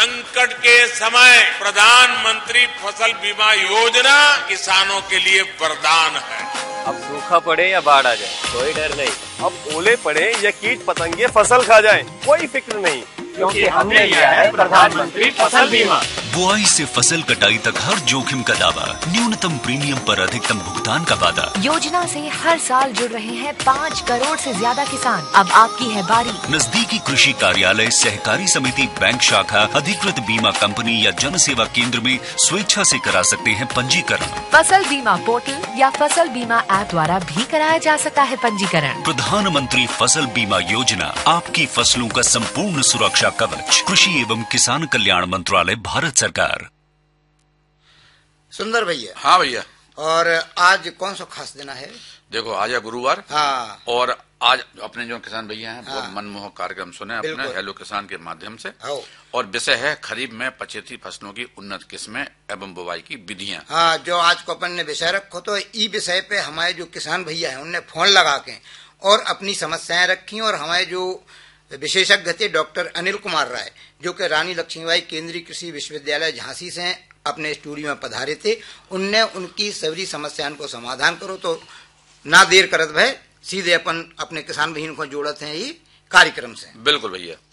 संकट के समय प्रधानमंत्री फसल बीमा योजना किसानों के लिए वरदान है। अब सूखा पड़े या बाढ़ आ जाए कोई डर नहीं, अब ओले पड़े या कीट पतंगे फसल खा जाए कोई फिक्र नहीं, क्योंकि हमने लिया है प्रधानमंत्री फसल बीमा। बुआई से फसल कटाई तक हर जोखिम का दावा, न्यूनतम प्रीमियम पर अधिकतम भुगतान का वादा। योजना से हर साल जुड़ रहे हैं 5 करोड़ से ज्यादा किसान। अब आपकी है बारी। नजदीकी कृषि कार्यालय, सहकारी समिति, बैंक शाखा, अधिकृत बीमा कंपनी या जन सेवा केंद्र में स्वेच्छा से करा सकते हैं पंजीकरण। फसल बीमा पोर्टल या फसल बीमा ऐप द्वारा भी कराया जा सकता है पंजीकरण। प्रधानमंत्री फसल बीमा योजना, आपकी फसलों का संपूर्ण सुरक्षा कवच। कृषि एवं किसान कल्याण मंत्रालय, भारत सरकार। सुंदर भैया। हाँ भैया। और आज कौन सा खास दिन है? देखो आज है गुरुवार। हाँ। और आज अपने जो किसान भैया हैं बहुत मनमोहक कार्यक्रम सुने अपने हेलो किसान के माध्यम से। और विषय है खरीफ में पछेती फसलों की उन्नत किस्में एवं बुवाई की विधियां। हाँ, जो आज को अपन ने विषय रखो तो ई विषय पे हमारे जो किसान भैया हैं उनने फोन लगा के और अपनी समस्याएं रखी और हमारे जो विशेषज्ञ थे डॉक्टर अनिल कुमार राय जो कि रानी लक्ष्मीबाई केंद्रीय कृषि विश्वविद्यालय झांसी से अपने स्टूडियो में पधारे थे, उनने उनकी सभी समस्याओं को समाधान करो तो ना देर करत भय सीधे अपन अपने किसान बहन को जोड़ते हैं ये कार्यक्रम से। बिल्कुल भैया।